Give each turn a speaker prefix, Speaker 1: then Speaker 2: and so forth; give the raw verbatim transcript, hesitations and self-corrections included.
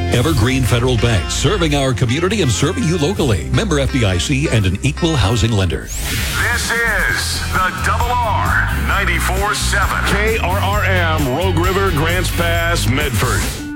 Speaker 1: Evergreen Federal Bank, serving our community and serving you locally. Member F D I C and an equal housing lender.
Speaker 2: This is the Double R ninety-four seven.
Speaker 3: K R R M, Rogue River, Grants Pass, Medford.